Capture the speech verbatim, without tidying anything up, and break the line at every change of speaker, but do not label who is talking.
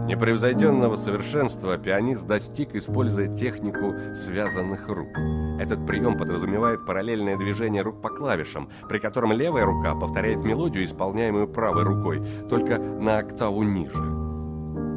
Непревзойденного совершенства пианист достиг, используя технику связанных рук. Этот прием подразумевает параллельное движение рук по клавишам, при котором левая рука повторяет мелодию, исполняемую правой рукой, только на октаву ниже.